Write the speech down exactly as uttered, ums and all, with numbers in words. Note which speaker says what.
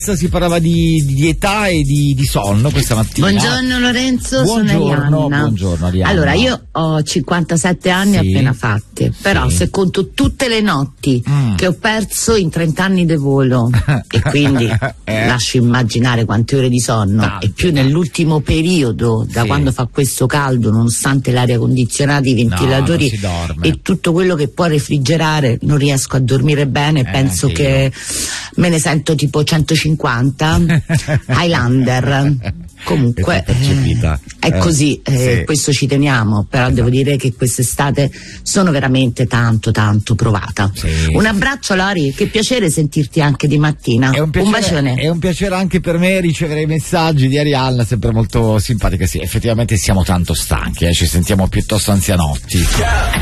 Speaker 1: Si parlava di, di età e di, di sonno questa mattina.
Speaker 2: Buongiorno Lorenzo,
Speaker 1: buongiorno,
Speaker 2: sono Arianna.
Speaker 1: Buongiorno Arianna.
Speaker 2: Allora, io ho cinquantasette anni
Speaker 1: sì.
Speaker 2: appena fatte, però
Speaker 1: sì.
Speaker 2: se conto tutte le notti
Speaker 1: mm.
Speaker 2: che ho perso in trenta anni di volo e quindi
Speaker 1: eh.
Speaker 2: lascio immaginare quante ore di sonno,
Speaker 1: Tante,
Speaker 2: e più nell'ultimo periodo, da
Speaker 1: sì.
Speaker 2: quando fa questo caldo, nonostante l'aria condizionata, i ventilatori
Speaker 1: no,
Speaker 2: e tutto quello che può refrigerare, non riesco a dormire bene,
Speaker 1: eh,
Speaker 2: penso che
Speaker 1: io.
Speaker 2: me ne sento tipo centocinquanta Highlander. Comunque
Speaker 1: eh,
Speaker 2: è così, eh,
Speaker 1: sì.
Speaker 2: questo ci teniamo, però esatto. devo dire che quest'estate sono veramente tanto tanto provata.
Speaker 1: Sì.
Speaker 2: Un abbraccio Lori, che piacere sentirti anche di mattina.
Speaker 1: È un, piacere,
Speaker 2: un bacione.
Speaker 1: È un piacere anche per me ricevere i messaggi di Arianna, sempre molto simpatica. Sì, effettivamente siamo tanto stanchi, eh, ci sentiamo piuttosto anzianotti.